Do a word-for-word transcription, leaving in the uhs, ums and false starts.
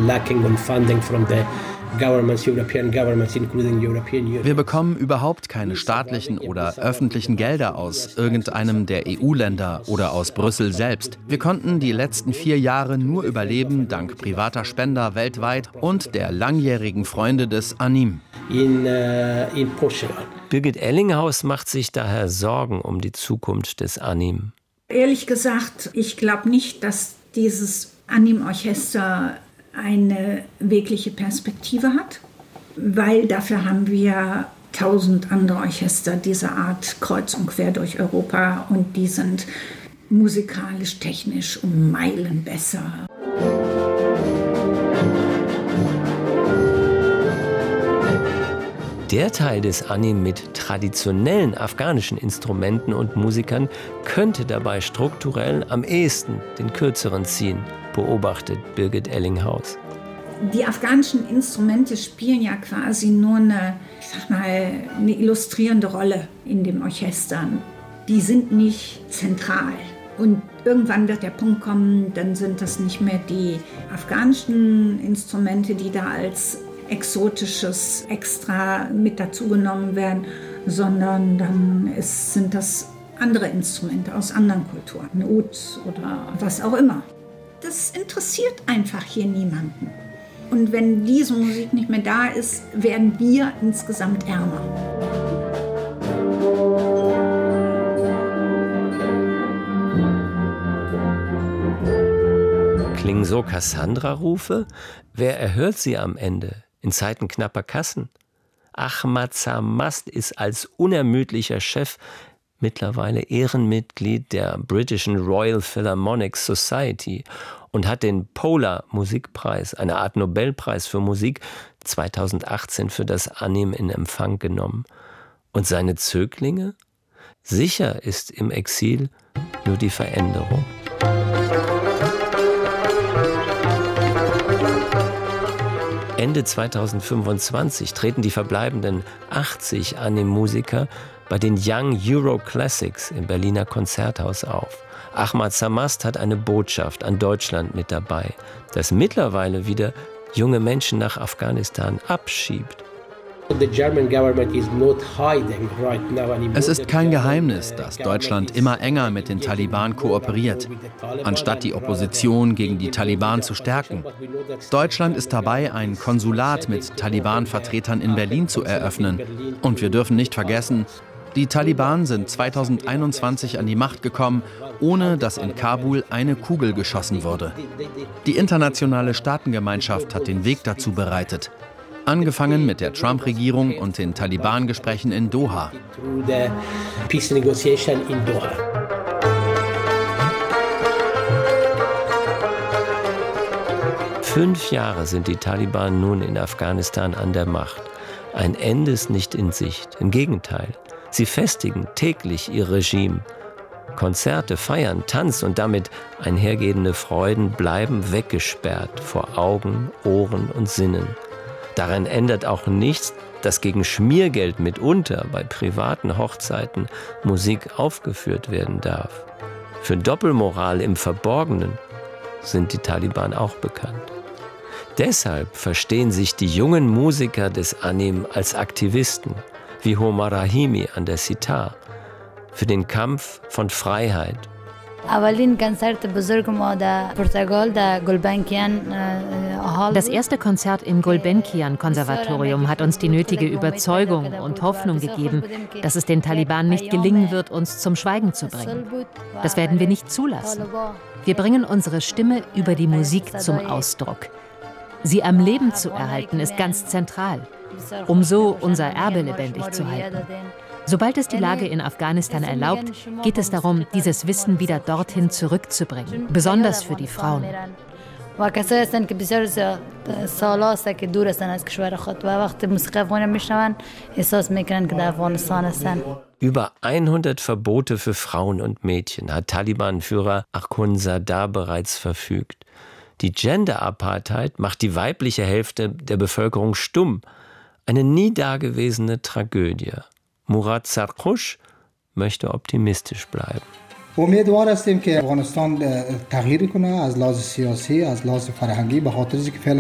lacking on funding from the governments, European governments, including European Union. Wir bekommen überhaupt keine staatlichen oder öffentlichen Gelder aus irgendeinem der E U-Länder oder aus Brüssel selbst. Wir konnten die letzten vier Jahre nur überleben dank privater Spender weltweit und der langjährigen Freunde des ANIM. In, uh, in Portugal. Birgit Ellinghaus macht sich daher Sorgen um die Zukunft des ANIM. Ehrlich gesagt, ich glaube nicht, dass dieses ANIM-Orchester eine wirkliche Perspektive hat, weil dafür haben wir tausend andere Orchester dieser Art kreuz und quer durch Europa und die sind musikalisch, technisch um Meilen besser. Der Teil des ANIM mit traditionellen afghanischen Instrumenten und Musikern könnte dabei strukturell am ehesten den Kürzeren ziehen, beobachtet Birgit Ellinghaus. Die afghanischen Instrumente spielen ja quasi nur eine, ich sag mal, eine illustrierende Rolle in den Orchestern. Die sind nicht zentral. Und irgendwann wird der Punkt kommen, dann sind das nicht mehr die afghanischen Instrumente, die da als exotisches Extra mit dazugenommen werden, sondern dann ist, sind das andere Instrumente aus anderen Kulturen, ein Oud oder was auch immer. Das interessiert einfach hier niemanden. Und wenn diese Musik nicht mehr da ist, werden wir insgesamt ärmer. Klingen so Cassandra-Rufe? Wer erhört sie am Ende? In Zeiten knapper Kassen? Ahmad Samast ist als unermüdlicher Chef mittlerweile Ehrenmitglied der britischen Royal Philharmonic Society und hat den Polar Musikpreis, eine Art Nobelpreis für Musik, zweitausendachtzehn für das ANIM in Empfang genommen. Und seine Zöglinge? Sicher ist im Exil nur die Veränderung. Ende zweitausendfünfundzwanzig treten die verbleibenden achtzig ANIM-Musiker bei den Young Euro Classics im Berliner Konzerthaus auf. Ahmad Samast hat eine Botschaft an Deutschland mit dabei, das mittlerweile wieder junge Menschen nach Afghanistan abschiebt. Es ist kein Geheimnis, dass Deutschland immer enger mit den Taliban kooperiert, anstatt die Opposition gegen die Taliban zu stärken. Deutschland ist dabei, ein Konsulat mit Taliban-Vertretern in Berlin zu eröffnen. Und wir dürfen nicht vergessen, die Taliban sind zweitausendeinundzwanzig an die Macht gekommen, ohne dass in Kabul eine Kugel geschossen wurde. Die internationale Staatengemeinschaft hat den Weg dazu bereitet. Angefangen mit der Trump-Regierung und den Taliban-Gesprächen in Doha. Fünf Jahre sind die Taliban nun in Afghanistan an der Macht. Ein Ende ist nicht in Sicht. Im Gegenteil, sie festigen täglich ihr Regime. Konzerte, Feiern, Tanz und damit einhergehende Freuden bleiben weggesperrt vor Augen, Ohren und Sinnen. Daran ändert auch nichts, dass gegen Schmiergeld mitunter bei privaten Hochzeiten Musik aufgeführt werden darf. Für Doppelmoral im Verborgenen sind die Taliban auch bekannt. Deshalb verstehen sich die jungen Musiker des ANIM als Aktivisten, wie Homar Rahimi an der Sitar, für den Kampf von Freiheit. Das erste Konzert im Gulbenkian-Konservatorium hat uns die nötige Überzeugung und Hoffnung gegeben, dass es den Taliban nicht gelingen wird, uns zum Schweigen zu bringen. Das werden wir nicht zulassen. Wir bringen unsere Stimme über die Musik zum Ausdruck. Sie am Leben zu erhalten, ist ganz zentral, um so unser Erbe lebendig zu halten. Sobald es die Lage in Afghanistan erlaubt, geht es darum, dieses Wissen wieder dorthin zurückzubringen, besonders für die Frauen. Über hundert Verbote für Frauen und Mädchen hat Taliban-Führer Akhundzada bereits verfügt. Die Gender-Apartheid macht die weibliche Hälfte der Bevölkerung stumm. Eine nie dagewesene Tragödie. Murad Sarkush möchte optimistisch bleiben. امیدوار هستیم که افغانستان تغییر کنه از لحاظ سیاسی از لحاظ فرهنگی به خاطر اینکه